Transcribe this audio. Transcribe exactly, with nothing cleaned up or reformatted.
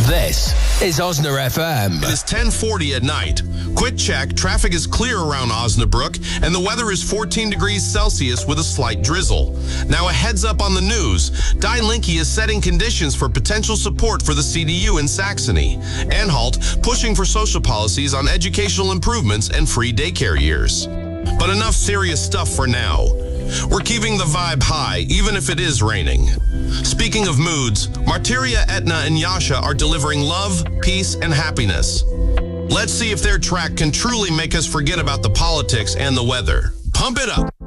This is Osna F M. It is ten forty at night. Quick check, traffic is clear around Osnabrook, and the weather is fourteen degrees Celsius with a slight drizzle. Now a heads up on the news. Die Linke is setting conditions for potential support for the C D U in Saxony. Anhalt pushing for social policies on educational improvements and free daycare years. But enough serious stuff for now. We're keeping the vibe high, even if it is raining. Speaking of moods, Martyria, Etna, and Yasha are delivering love, peace, and happiness. Let's see if their track can truly make us forget about the politics and the weather. Pump it up.